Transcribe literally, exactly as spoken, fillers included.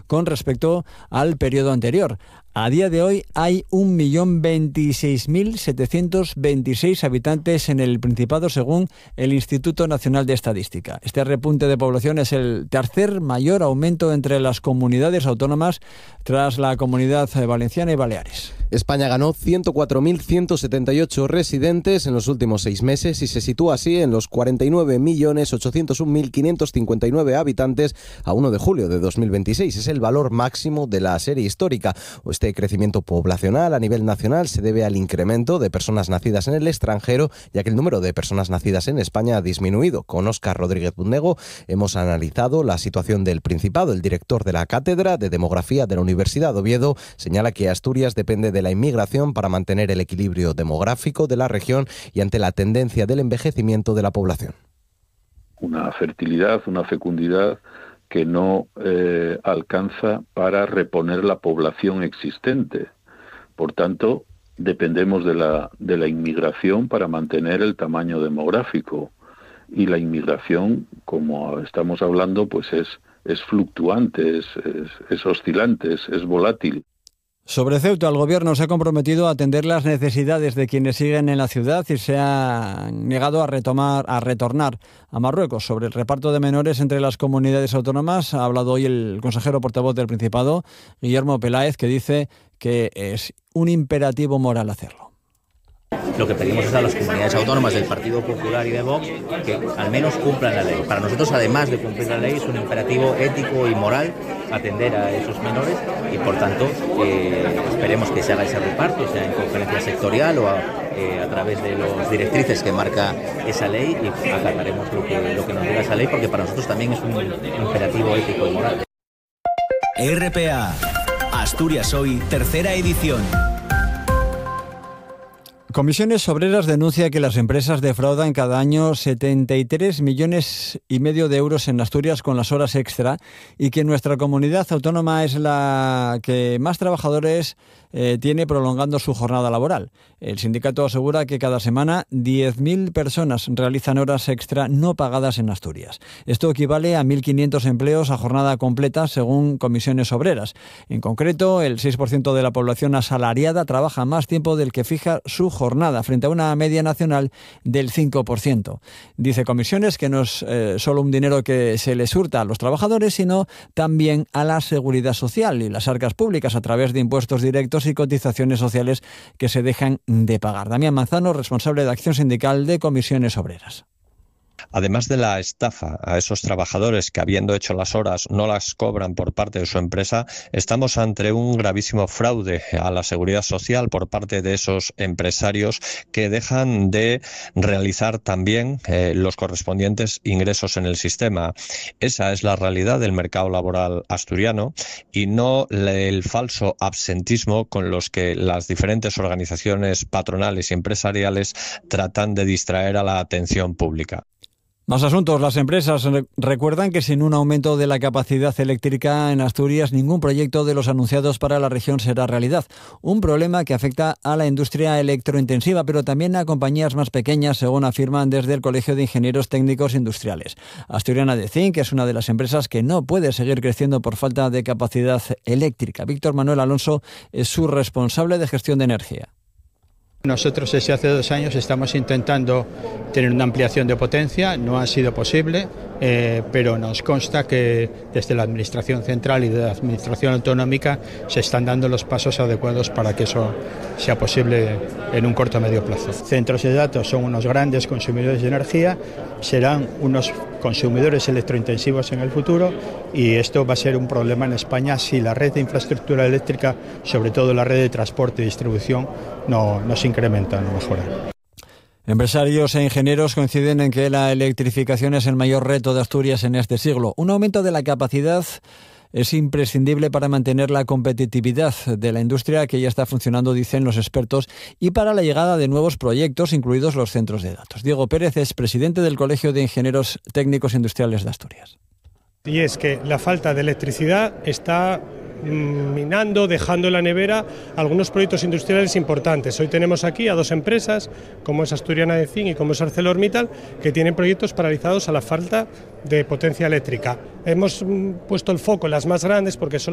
con respecto al periodo anterior. A día de hoy hay un millón veintiséis mil setecientos veintiséis habitantes en el Principado, según el Instituto Nacional de Estadística. Este repunte de población es el tercer mayor aumento entre las comunidades autónomas tras la Comunidad Valenciana y Baleares. España ganó ciento cuatro mil ciento setenta y ocho residentes en los últimos seis meses y se sitúa así en los cuarenta y nueve millones ochocientos un mil quinientos cincuenta y nueve habitantes a primero de julio de dos mil veintiséis. Es el valor máximo de la serie histórica. Este crecimiento poblacional a nivel nacional se debe al incremento de personas nacidas en el extranjero, ya que el número de personas nacidas en España ha disminuido. Con Óscar Rodríguez Bundego hemos analizado la situación del Principado. El director de la Cátedra de Demografía de la Universidad de Oviedo señala que Asturias depende de la inmigración para mantener el equilibrio demográfico de la región y ante la tendencia del envejecimiento de la población. Una fertilidad, una fecundidad que no eh, alcanza para reponer la población existente. Por tanto, dependemos de la, de la inmigración para mantener el tamaño demográfico. Y la inmigración, como estamos hablando, pues es, es fluctuante, es, es, es oscilante, es, es volátil. Sobre Ceuta, el Gobierno se ha comprometido a atender las necesidades de quienes siguen en la ciudad y se ha negado a retomar, a retornar a Marruecos. Sobre el reparto de menores entre las comunidades autónomas ha hablado hoy el consejero portavoz del Principado, Guillermo Peláez, que dice que es un imperativo moral hacerlo. Lo que pedimos es a las comunidades autónomas del Partido Popular y de Vox que al menos cumplan la ley. Para nosotros, además de cumplir la ley, es un imperativo ético y moral atender a esos menores y, por tanto, eh, esperemos que se haga ese reparto, sea en conferencia sectorial o a, eh, a través de las directrices que marca esa ley, y acataremos lo que, lo que nos diga esa ley, porque para nosotros también es un imperativo ético y moral. R P A, Asturias Hoy, tercera edición. Comisiones Obreras denuncia que las empresas defraudan cada año setenta y tres millones y medio de euros en Asturias con las horas extra y que nuestra comunidad autónoma es la que más trabajadores eh, tiene prolongando su jornada laboral. El sindicato asegura que cada semana diez mil personas realizan horas extra no pagadas en Asturias. Esto equivale a mil quinientos empleos a jornada completa según Comisiones Obreras. En concreto, el seis por ciento de la población asalariada trabaja más tiempo del que fija su jornada. jornada, frente a una media nacional del cinco por ciento. Dice Comisiones que no es eh, solo un dinero que se les hurta a los trabajadores, sino también a la seguridad social y las arcas públicas a través de impuestos directos y cotizaciones sociales que se dejan de pagar. Damián Manzano, responsable de Acción Sindical de Comisiones Obreras. Además de la estafa a esos trabajadores que, habiendo hecho las horas, no las cobran por parte de su empresa, estamos ante un gravísimo fraude a la seguridad social por parte de esos empresarios que dejan de realizar también eh, los correspondientes ingresos en el sistema. Esa es la realidad del mercado laboral asturiano y no el falso absentismo con los que las diferentes organizaciones patronales y empresariales tratan de distraer a la atención pública. Más asuntos. Las empresas recuerdan que sin un aumento de la capacidad eléctrica en Asturias, ningún proyecto de los anunciados para la región será realidad. Un problema que afecta a la industria electrointensiva, pero también a compañías más pequeñas, según afirman desde el Colegio de Ingenieros Técnicos Industriales. Asturiana de Zinc es una de las empresas que no puede seguir creciendo por falta de capacidad eléctrica. Víctor Manuel Alonso es su responsable de gestión de energía. Nosotros desde hace dos años estamos intentando tener una ampliación de potencia, no ha sido posible, eh, pero nos consta que desde la Administración Central y de la Administración Autonómica se están dando los pasos adecuados para que eso sea posible en un corto o medio plazo. Centros de datos son unos grandes consumidores de energía, serán unos consumidores electrointensivos en el futuro y esto va a ser un problema en España si la red de infraestructura eléctrica, sobre todo la red de transporte y distribución, no, no se incrementa, no mejora. Empresarios e ingenieros coinciden en que la electrificación es el mayor reto de Asturias en este siglo. Un aumento de la capacidad es imprescindible para mantener la competitividad de la industria que ya está funcionando, dicen los expertos, y para la llegada de nuevos proyectos, incluidos los centros de datos. Diego Pérez es presidente del Colegio de Ingenieros Técnicos Industriales de Asturias. Y es que la falta de electricidad está minando, dejando en la nevera algunos proyectos industriales importantes. Hoy tenemos aquí a dos empresas, como es Asturiana de Zinc y como es ArcelorMittal, que tienen proyectos paralizados a la falta de potencia eléctrica. Hemos puesto el foco en las más grandes porque son